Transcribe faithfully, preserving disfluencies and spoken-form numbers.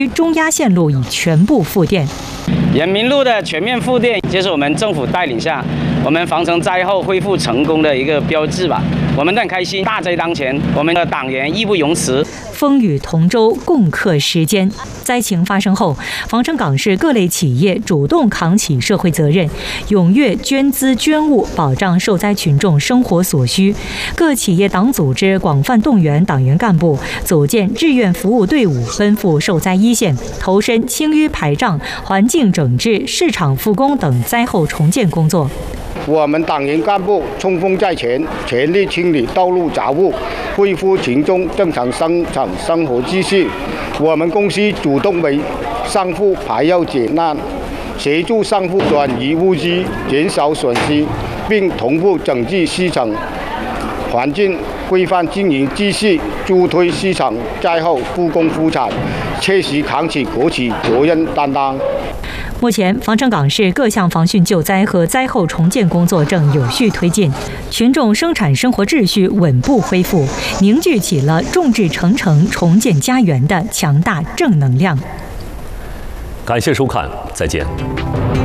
中压线路已全部复电。 延明路的全面复电，就是我们政府带领下，我们防尘灾后恢复成功的一个标志吧。我们都很开心，大灾当前，我们的党员义不容辞。 风雨同舟，共克时艰。灾情发生后，防城港市各类企业主动扛起社会责任，踊跃捐资捐物，保障受灾群众生活所需。各企业党组织广泛动员党员干部，组建志愿服务队伍，奔赴受灾一线，投身清淤排障、环境整治、市场复工等灾后重建工作。 我们党员干部冲锋在前，全力清理道路杂物，恢复群众正常生产生活秩序。我们公司主动为商户排忧解难，协助商户转移物资，减少损失，并同步整治市场环境，规范经营秩序，助推市场灾后复工复产，切实扛起国企责任担当。 目前，防城港市各项防汛救灾和灾后重建工作正有序推进，群众生产生活秩序稳步恢复，凝聚起了众志成城、重建家园的强大正能量。 感谢收看，再见。